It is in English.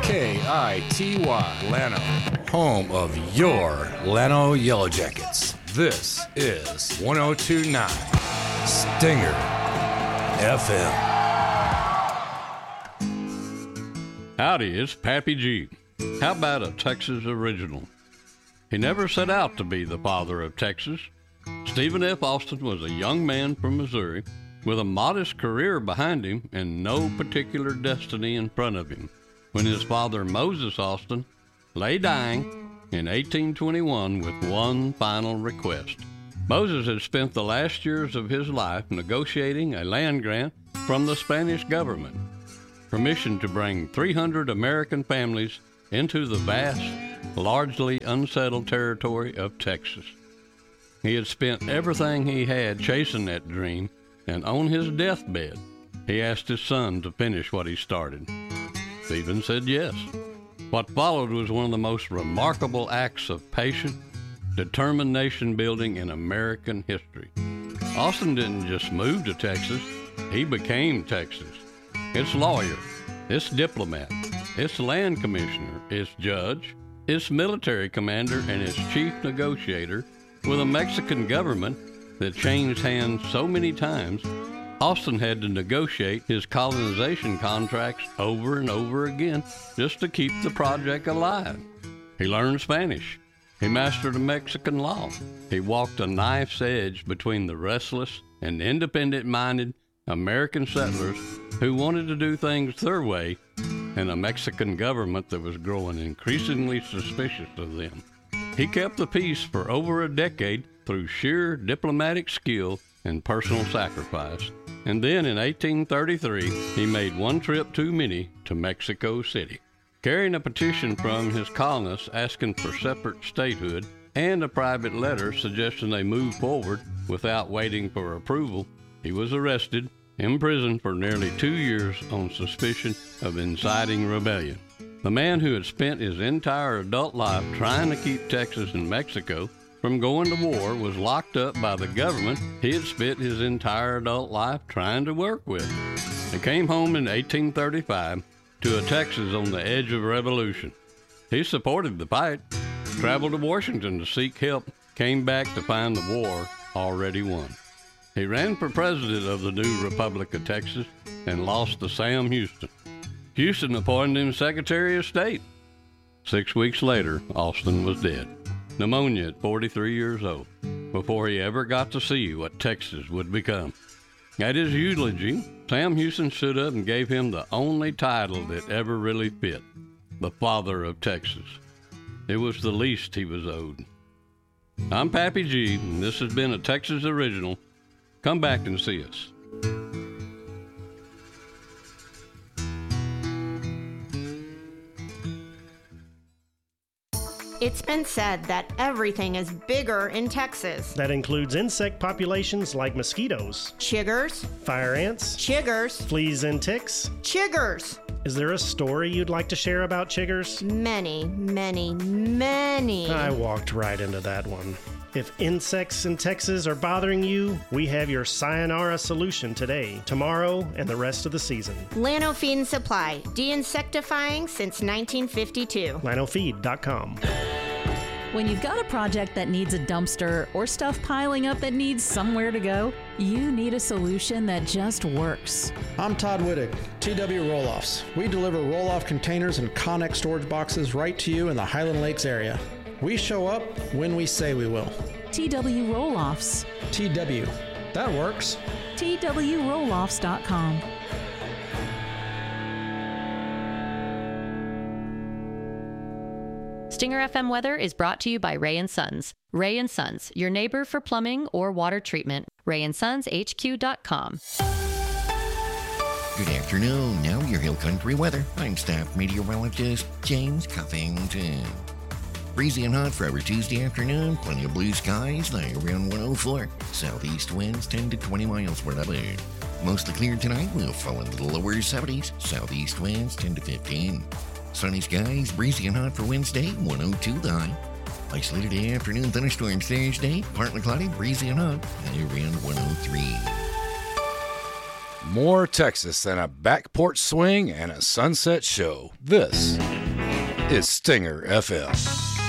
KITY Llano, home of your Llano Yellow Jackets. This is 102.9 Stinger FM. Howdy, it's Pappy G. How about a Texas original? He never set out to be the father of Texas. Stephen F. Austin was a young man from Missouri with a modest career behind him and no particular destiny in front of him when his father, Moses Austin, lay dying in 1821 with one final request. Moses had spent the last years of his life negotiating a land grant from the Spanish government, permission to bring 300 American families into the vast, largely unsettled territory of Texas. He had spent everything he had chasing that dream, and on his deathbed, he asked his son to finish what he started. Stephen said yes. What followed was one of the most remarkable acts of patient, determined nation building in American history. Austin didn't just move to Texas, he became Texas. Its lawyer, its diplomat, its land commissioner, its judge, its military commander, and its chief negotiator. With a Mexican government that changed hands so many times, Austin had to negotiate his colonization contracts over and over again just to keep the project alive. He learned Spanish. He mastered Mexican law. He walked a knife's edge between the restless and independent-minded American settlers who wanted to do things their way and a Mexican government that was growing increasingly suspicious of them. He kept the peace for over a decade through sheer diplomatic skill and personal sacrifice. And then in 1833, he made one trip too many to Mexico City. Carrying a petition from his colonists asking for separate statehood and a private letter suggesting they move forward without waiting for approval, he was arrested, imprisoned for nearly 2 years on suspicion of inciting rebellion. The man who had spent his entire adult life trying to keep Texas and Mexico from going to war was locked up by the government he had spent his entire adult life trying to work with. He came home in 1835 to a Texas on the edge of revolution. He supported the fight, traveled to Washington to seek help, came back to find the war already won. He ran for president of the new Republic of Texas and lost to Sam Houston. Houston appointed him Secretary of State. 6 weeks later, Austin was dead. Pneumonia at 43 years old, before he ever got to see what Texas would become. At his eulogy, Sam Houston stood up and gave him the only title that ever really fit, the Father of Texas. It was the least he was owed. I'm Pappy G, and this has been a Texas Original. Come back and see us. It's been said that everything is bigger in Texas. That includes insect populations like mosquitoes, Chiggers, fire ants, chiggers, fleas and ticks. chiggers. Is there a story you'd like to share about chiggers? Many, many, many. I walked right into that one. If insects in Texas are bothering you, we have your sayonara solution today, tomorrow, and the rest of the season. Llano Feed and Supply, de-insectifying since 1952. LlanoFeed.com. When you've got a project that needs a dumpster or stuff piling up that needs somewhere to go, you need a solution that just works. I'm Todd Wittig, TW Roll-Offs. We deliver roll-off containers and Connex storage boxes right to you in the Highland Lakes area. We show up when we say we will. TW Roll-Offs. TW. That works. TWRolloffs.com. Stinger FM weather is brought to you by Ray & Sons. Ray & Sons, your neighbor for plumbing or water treatment. RayandSonsHQ.com. Good afternoon. Now your Hill Country weather. I'm staff meteorologist James Cuffington. Breezy and hot for our Tuesday afternoon. Plenty of blue skies, high around 104. Southeast winds 10 to 20 miles per hour. Mostly clear tonight. We'll fall into the lower 70s. Southeast winds 10 to 15. Sunny skies, breezy and hot for Wednesday, 102 the high. Isolated afternoon thunderstorms Thursday, partly cloudy, breezy and hot, high around 103. More Texas than a back porch swing and a sunset show. This is Stinger FM.